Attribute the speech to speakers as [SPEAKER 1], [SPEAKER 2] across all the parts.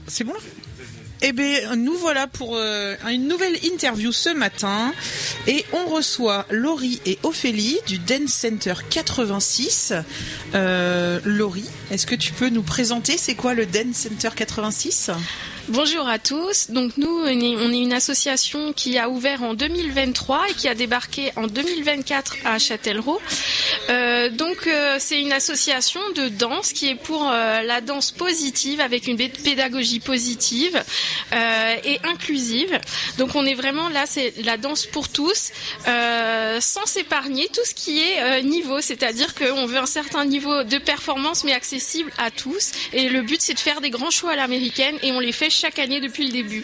[SPEAKER 1] C'est bon là ? Eh bien, nous voilà pour une nouvelle interview ce matin et on reçoit Laurie et Ophélie du Dance Center 86. Laurie, est-ce que tu peux nous présenter c'est quoi le Dance Center 86 ?
[SPEAKER 2] Bonjour à tous. Donc nous, on est une association qui a ouvert en 2023 et qui a débarqué en 2024 à Châtellerault. C'est une association de danse qui est pour la danse positive avec une pédagogie positive et inclusive. Donc on est vraiment là, c'est la danse pour tous, sans s'épargner tout ce qui est niveau, c'est-à-dire qu'on veut un certain niveau de performance mais accessible à tous. Et le but c'est de faire des grands shows à l'américaine et on les fait chaque année depuis le début.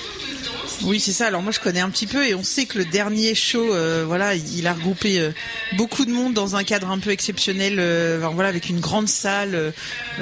[SPEAKER 1] Oui, c'est ça. Alors moi, je connais un petit peu et on sait que le dernier show, il a regroupé beaucoup de monde dans un cadre un peu exceptionnel, avec une grande salle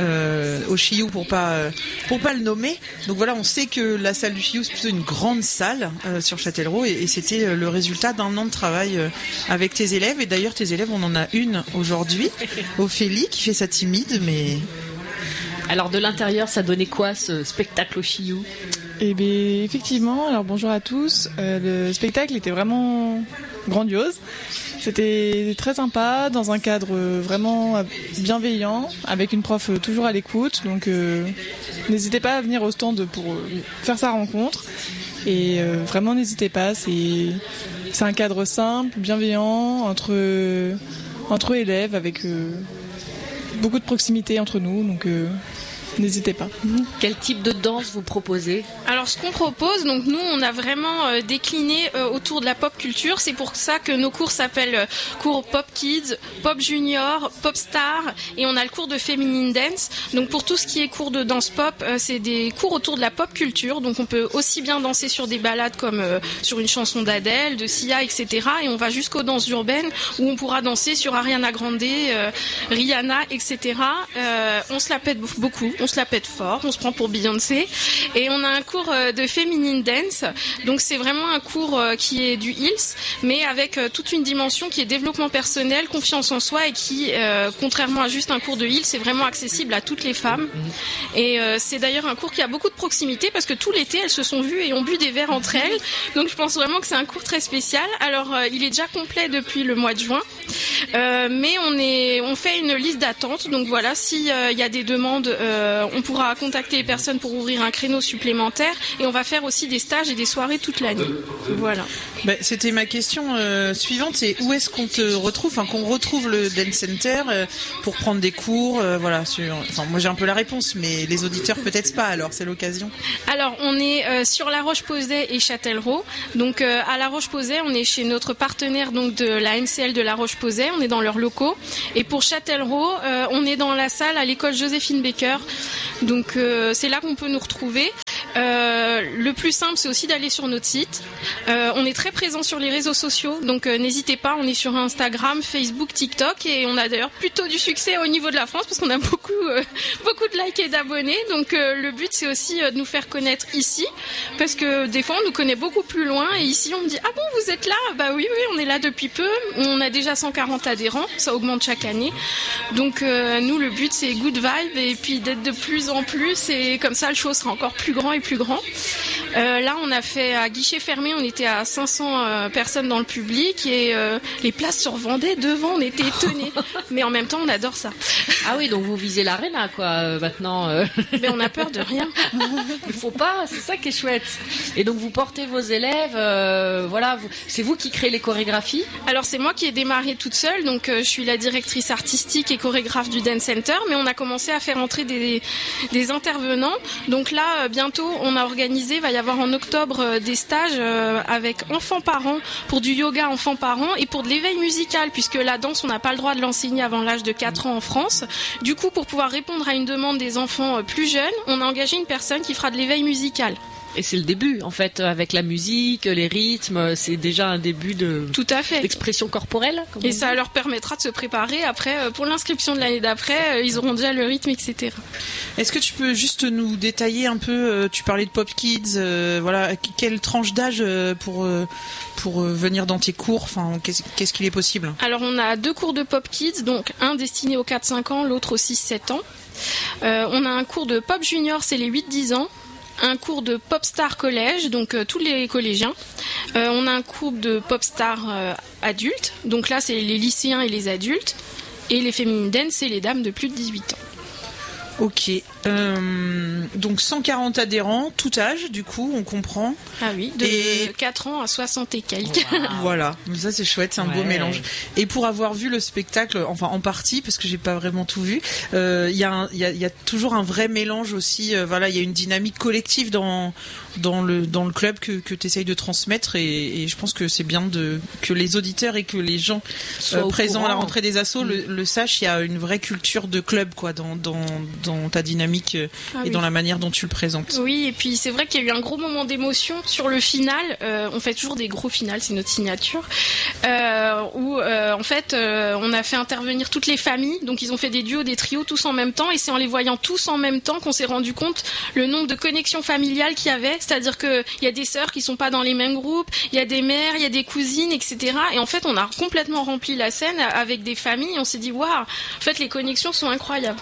[SPEAKER 1] au Chiou pour pas le nommer. Donc voilà, on sait que la salle du Chiou c'est plutôt une grande salle sur Châtellerault et c'était le résultat d'un an de travail avec tes élèves. Et d'ailleurs, tes élèves, on en a une aujourd'hui, Ophélie, qui fait sa timide, mais.
[SPEAKER 3] Alors de l'intérieur, ça donnait quoi ce spectacle au Chiou ?
[SPEAKER 4] Eh bien, effectivement, alors bonjour à tous. Le spectacle était vraiment grandiose. C'était très sympa, dans un cadre vraiment bienveillant, avec une prof toujours à l'écoute. Donc n'hésitez pas à venir au stand pour faire sa rencontre. Et vraiment n'hésitez pas, c'est un cadre simple, bienveillant, entre élèves, avec beaucoup de proximité entre nous. Donc n'hésitez pas.
[SPEAKER 3] Quel type de danse vous proposez ?
[SPEAKER 2] Alors ce qu'on propose, donc nous on a vraiment décliné autour de la pop culture. C'est pour ça que nos cours s'appellent cours Pop Kids, Pop Junior, Pop Star et on a le cours de Feminine Dance. Donc pour tout ce qui est cours de danse pop, c'est des cours autour de la pop culture. Donc on peut aussi bien danser sur des ballades comme sur une chanson d'Adèle, de Sia, etc. Et on va jusqu'aux danses urbaines où on pourra danser sur Ariana Grande, Rihanna, etc. On se la pète beaucoup. On se la pète fort, on se prend pour Beyoncé et on a un cours de Feminine Dance. Donc c'est vraiment un cours qui est du Heels mais avec toute une dimension qui est développement personnel, confiance en soi et qui, contrairement à juste un cours de Heels, c'est vraiment accessible à toutes les femmes. Et c'est d'ailleurs un cours qui a beaucoup de proximité parce que tout l'été elles se sont vues et ont bu des verres entre elles. Donc je pense vraiment que c'est un cours très spécial. Alors il est déjà complet depuis le mois de juin. Mais on fait une liste d'attente. Donc voilà, s'il y a des demandes, on pourra contacter les personnes pour ouvrir un créneau supplémentaire et on va faire aussi des stages et des soirées toute l'année. Voilà.
[SPEAKER 1] C'était ma question suivante, c'est où est-ce qu'on te retrouve, qu'on retrouve le Dance Center pour prendre des cours, moi j'ai un peu la réponse, mais les auditeurs peut-être pas, alors c'est l'occasion.
[SPEAKER 2] Alors on est sur La Roche-Posay et Châtellerault. Donc à La Roche-Posay, on est chez notre partenaire donc de la MCL de La Roche-Posay, on est dans leurs locaux. Et pour Châtellerault, on est dans la salle à l'école Joséphine Baker. Donc c'est là qu'on peut nous retrouver. Le plus simple, c'est aussi d'aller sur notre site. On est très présent sur les réseaux sociaux, donc n'hésitez pas. On est sur Instagram, Facebook, TikTok, et on a d'ailleurs plutôt du succès au niveau de la France parce qu'on a beaucoup de likes et d'abonnés. Donc le but, c'est aussi de nous faire connaître ici, parce que des fois, on nous connaît beaucoup plus loin, et ici, on me dit ah bon, vous êtes là ? Bah oui, on est là depuis peu. On a déjà 140 adhérents, ça augmente chaque année. Donc nous, le but, c'est good vibe et puis d'être de plus en plus, et comme ça, le show sera encore plus grand et plus grand. Là, on a fait à guichet fermé, on était à 500 personnes dans le public et les places se revendaient devant, on était étonnés. Mais en même temps, on adore ça.
[SPEAKER 3] Ah oui, donc vous visez l'arena, quoi, maintenant.
[SPEAKER 2] Mais on a peur de rien.
[SPEAKER 3] Il faut pas, c'est ça qui est chouette. Et donc vous portez vos élèves, c'est vous qui créez les chorégraphies ?
[SPEAKER 2] Alors c'est moi qui ai démarré toute seule, donc je suis la directrice artistique et chorégraphe du Dance Center, mais on a commencé à faire entrer des intervenants. Donc là, bientôt, on a organisé, il va y avoir en octobre des stages avec enfants-parents pour du yoga enfants-parents et pour de l'éveil musical, puisque la danse, on n'a pas le droit de l'enseigner avant l'âge de 4 ans en France. Du coup, pour pouvoir répondre à une demande des enfants plus jeunes, on a engagé une personne qui fera de l'éveil musical.
[SPEAKER 3] Et c'est le début, en fait, avec la musique, les rythmes, c'est déjà un début
[SPEAKER 2] Tout à fait.
[SPEAKER 3] d'expression corporelle.
[SPEAKER 2] Et ça leur permettra de se préparer après, pour l'inscription de l'année d'après, ils auront déjà le rythme, etc.
[SPEAKER 1] Est-ce que tu peux juste nous détailler un peu, tu parlais de Pop Kids, quelle tranche d'âge pour venir dans tes cours, qu'est-ce qu'il est possible ?
[SPEAKER 2] Alors on a 2 cours de Pop Kids, donc un destiné aux 4-5 ans, l'autre aux 6-7 ans. On a un cours de Pop Junior, c'est les 8-10 ans. un cours de pop star collège, donc tous les collégiens. On a un cours de pop star adultes, donc là c'est les lycéens et les adultes. Et les Feminine Dance, c'est les dames de plus de 18 ans.
[SPEAKER 1] Ok, donc 140 adhérents, tout âge, du coup, on comprend.
[SPEAKER 2] Ah oui, de 4 ans à 60 et quelques.
[SPEAKER 1] Wow. Voilà, ça c'est chouette, c'est un beau mélange. Et pour avoir vu le spectacle, enfin en partie, parce que j'ai pas vraiment tout vu, il y a toujours un vrai mélange aussi. Voilà, il y a une dynamique collective dans le club que tu essayes de transmettre, et je pense que c'est bien que les auditeurs et que les gens présents à la rentrée des assos le sachent. Il y a une vraie culture de club, quoi, dans ta dynamique et dans la manière dont tu le présentes.
[SPEAKER 2] Oui, et puis c'est vrai qu'il y a eu un gros moment d'émotion sur le final. On fait toujours des gros finales, c'est notre signature. Où en fait, on a fait intervenir toutes les familles. Donc ils ont fait des duos, des trios, tous en même temps. Et c'est en les voyant tous en même temps qu'on s'est rendu compte le nombre de connexions familiales qu'il y avait. C'est-à-dire qu'il y a des sœurs qui sont pas dans les mêmes groupes, il y a des mères, il y a des cousines, etc. Et en fait, on a complètement rempli la scène avec des familles. Et on s'est dit, waouh, en fait, les connexions sont incroyables.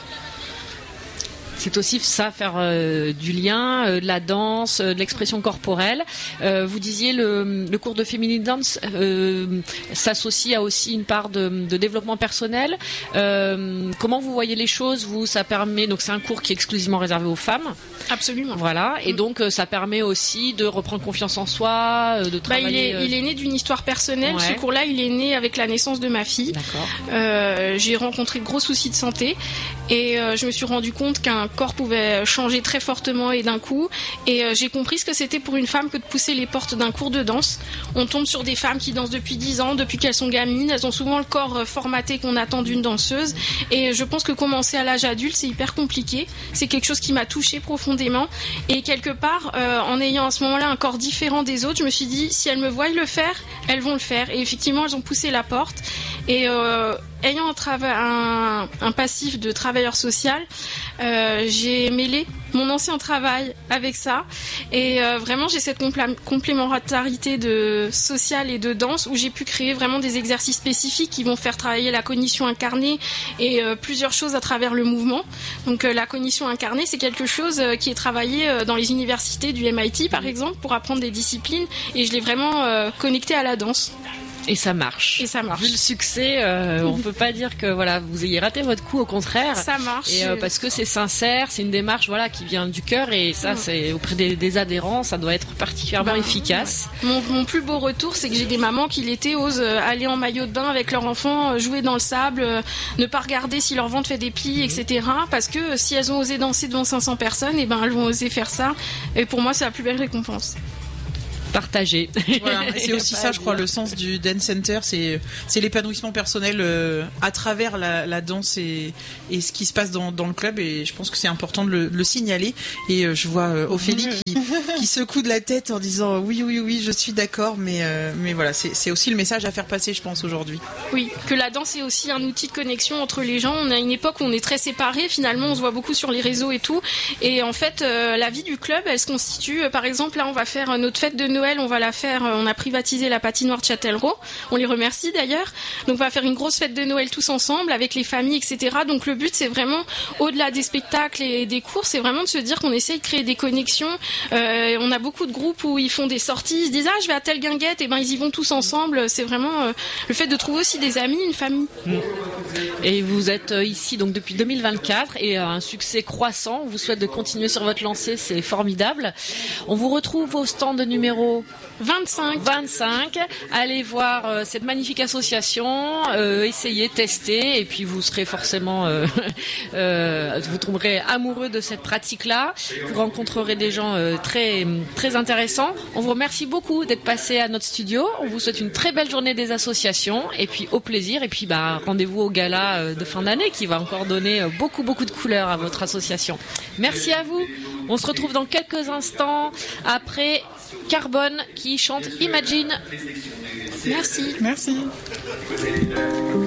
[SPEAKER 3] C'est aussi ça, faire du lien, de la danse, de l'expression corporelle. Vous disiez le cours de Feminine Dance s'associe à aussi une part de développement personnel. Comment vous voyez les choses, vous? Ça permet, donc c'est un cours qui est exclusivement réservé aux femmes.
[SPEAKER 2] Absolument.
[SPEAKER 3] Voilà, et donc ça permet aussi de reprendre confiance en soi, de travailler.
[SPEAKER 2] Il est né d'une histoire personnelle.
[SPEAKER 3] Ouais.
[SPEAKER 2] Ce cours-là, il est né avec la naissance de ma fille.
[SPEAKER 3] D'accord.
[SPEAKER 2] J'ai rencontré de gros soucis de santé et je me suis rendu compte qu'un corps pouvait changer très fortement et d'un coup, et j'ai compris ce que c'était pour une femme que de pousser les portes d'un cours de danse. On tombe sur des femmes qui dansent depuis 10 ans, depuis qu'elles sont gamines, elles ont souvent le corps formaté qu'on attend d'une danseuse, et je pense que commencer à l'âge adulte, c'est hyper compliqué. C'est quelque chose qui m'a touchée profondément, et quelque part, en ayant à ce moment-là un corps différent des autres, je me suis dit, si elles me voient le faire, elles vont le faire, et effectivement elles ont poussé la porte, et ayant un passif de travailleur social, j'ai mêlé mon ancien travail avec ça, et vraiment j'ai cette complémentarité de social et de danse où j'ai pu créer vraiment des exercices spécifiques qui vont faire travailler la cognition incarnée et plusieurs choses à travers le mouvement. Donc la cognition incarnée, c'est quelque chose qui est travaillé dans les universités du MIT par exemple pour apprendre des disciplines, et je l'ai vraiment connecté à la danse.
[SPEAKER 3] Et ça marche.
[SPEAKER 2] Et ça marche.
[SPEAKER 3] Vu le succès, on peut pas dire que voilà vous ayez raté votre coup, au contraire.
[SPEAKER 2] Ça marche.
[SPEAKER 3] Et parce que c'est sincère, c'est une démarche voilà qui vient du cœur, et ça c'est auprès des adhérents, ça doit être particulièrement efficace.
[SPEAKER 2] Mon plus beau retour, c'est que j'ai des mamans qui l'été osent aller en maillot de bain avec leur enfant, jouer dans le sable, ne pas regarder si leur ventre fait des plis, etc. Parce que si elles ont osé danser devant 500 personnes, et ben elles vont oser faire ça. Et pour moi, c'est la plus belle récompense.
[SPEAKER 3] Partager.
[SPEAKER 1] Voilà. Et c'est aussi ça, je crois, le sens du Dance Center, c'est l'épanouissement personnel à travers la danse et ce qui se passe dans le club, et je pense que c'est important de le signaler. Et je vois Ophélie qui secoue de la tête en disant oui, je suis d'accord, mais voilà, c'est aussi le message à faire passer, je pense, aujourd'hui.
[SPEAKER 2] Oui, que la danse est aussi un outil de connexion entre les gens. On a une époque où on est très séparés, finalement on se voit beaucoup sur les réseaux et tout, et en fait la vie du club, elle se constitue, par exemple là on va faire notre fête de Noël, on va la faire, on a privatisé la patinoire de Châtellerault, on les remercie d'ailleurs, donc on va faire une grosse fête de Noël tous ensemble avec les familles, etc. Donc le but c'est vraiment, au-delà des spectacles et des cours, c'est vraiment de se dire qu'on essaye de créer des connexions. On a beaucoup de groupes où ils font des sorties, ils se disent je vais à telle guinguette, et ben ils y vont tous ensemble. C'est vraiment le fait de trouver aussi des amis, une famille.
[SPEAKER 3] Et vous êtes ici donc depuis 2024 et un succès croissant. On vous souhaite de continuer sur votre lancée, c'est formidable. On vous retrouve au stand numéro 25. Allez voir cette magnifique association, essayez, testez, et puis vous serez forcément vous tomberez amoureux de cette pratique-là. Vous rencontrerez des gens très très intéressants. On vous remercie beaucoup d'être passé à notre studio. On vous souhaite une très belle journée des associations, et puis au plaisir, et puis rendez-vous au gala de fin d'année qui va encore donner beaucoup de couleurs à votre association. Merci à vous. On se retrouve dans quelques instants après Carbone qui chante Imagine.
[SPEAKER 2] Merci.
[SPEAKER 4] Merci.